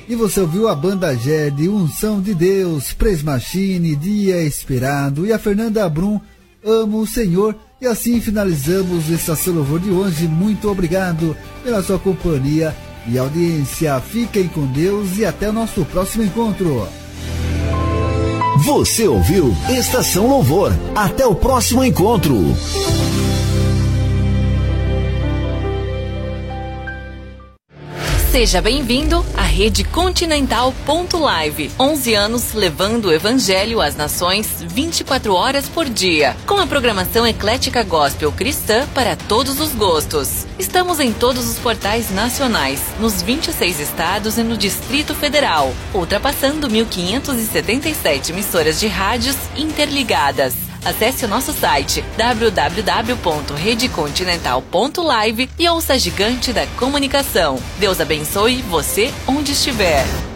E você ouviu a banda Ged, Unção de Deus, Praise Machine, Dia Esperado, e a Fernanda Brum, Amo o Senhor. E assim finalizamos o Estação Louvor de hoje. Muito obrigado pela sua companhia e audiência. Fiquem com Deus e até o nosso próximo encontro. Você ouviu Estação Louvor. Até o próximo encontro. Seja bem-vindo à Rede Continental Live. 11 anos levando o Evangelho às nações 24 horas por dia, com a programação eclética gospel cristã para todos os gostos. Estamos em todos os portais nacionais, nos 26 estados e no Distrito Federal, ultrapassando 1.577 emissoras de rádios interligadas. Acesse o nosso site www.redecontinental.live e ouça a gigante da comunicação. Deus abençoe você onde estiver.